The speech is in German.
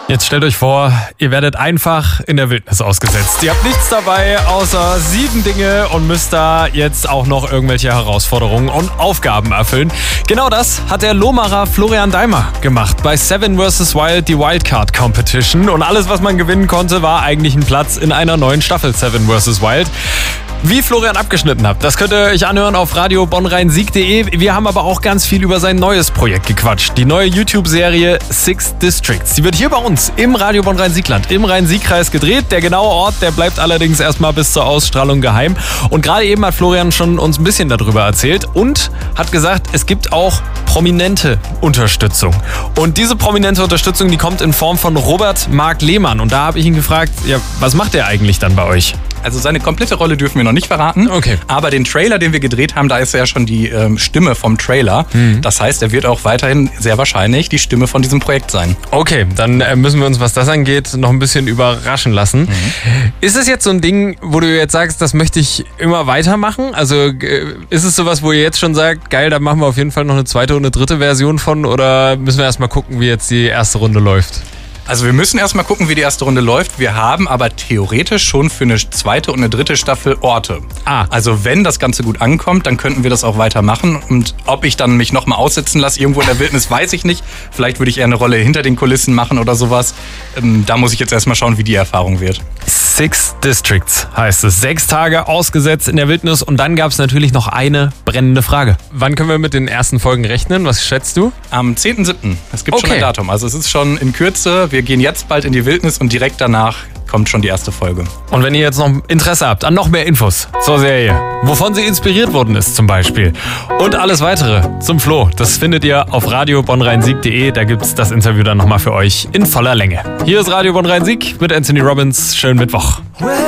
Jetzt stellt euch vor, ihr werdet einfach in der Wildnis ausgesetzt. Ihr habt nichts dabei außer 7 Dinge und müsst da jetzt auch noch irgendwelche Herausforderungen und Aufgaben erfüllen. Genau das hat der Lohmacher Florian Daimer gemacht bei Seven vs. Wild, die Wildcard Competition. Und alles, was man gewinnen konnte, war eigentlich ein Platz in einer neuen Staffel Seven vs. Wild. Wie Florian abgeschnitten hat, das könnt ihr euch anhören auf radiobonnrhein-sieg.de. Wir haben aber auch ganz viel über sein neues Projekt gequatscht. Die neue YouTube-Serie Six Districts. Die wird hier bei uns im Radio Bonn-Rhein-Siegland, im Rhein-Sieg-Kreis gedreht. Der genaue Ort, der bleibt allerdings erstmal bis zur Ausstrahlung geheim. Und gerade eben hat Florian schon uns ein bisschen darüber erzählt und hat gesagt, es gibt auch prominente Unterstützung. Und diese prominente Unterstützung, die kommt in Form von Robert Mark Lehmann. Und da habe ich ihn gefragt, ja, was macht der eigentlich dann bei euch? Also seine komplette Rolle dürfen wir noch nicht verraten. Okay. Aber den Trailer, den wir gedreht haben, da ist er ja schon die Stimme vom Trailer. Das heißt, er wird auch weiterhin sehr wahrscheinlich die Stimme von diesem Projekt sein. Okay, dann müssen wir uns, was das angeht, noch ein bisschen überraschen lassen. Ist es jetzt so ein Ding, wo du jetzt sagst, das möchte ich immer weitermachen? Also ist es sowas, wo ihr jetzt schon sagt, geil, da machen wir auf jeden Fall noch eine zweite und eine dritte Version von? Oder müssen wir erstmal gucken, wie jetzt die erste Runde läuft? Also wir müssen erstmal gucken, wie die erste Runde läuft. Wir haben aber theoretisch schon für eine zweite und eine dritte Staffel Orte. Also wenn das Ganze gut ankommt, dann könnten wir das auch weitermachen. Und ob ich dann mich nochmal aussetzen lasse, irgendwo in der Wildnis, weiß ich nicht. Vielleicht würde ich eher eine Rolle hinter den Kulissen machen oder sowas. Da muss ich jetzt erstmal schauen, wie die Erfahrung wird. Six Districts heißt es. 6 Tage ausgesetzt in der Wildnis. Und dann gab es natürlich noch eine brennende Frage. Wann können wir mit den ersten Folgen rechnen? Was schätzt du? Am 10.7. Es gibt schon ein Datum. Also es ist schon in Kürze. Wir gehen jetzt bald in die Wildnis und direkt danach kommt schon die erste Folge. Und wenn ihr jetzt noch Interesse habt an noch mehr Infos zur Serie, wovon sie inspiriert worden ist zum Beispiel und alles weitere zum Flo, das findet ihr auf radiobonnrhein-sieg.de. Da gibt's das Interview dann nochmal für euch in voller Länge. Hier ist Radio Bonn-Rhein-Sieg mit Anthony Robbins. Schönen Mittwoch.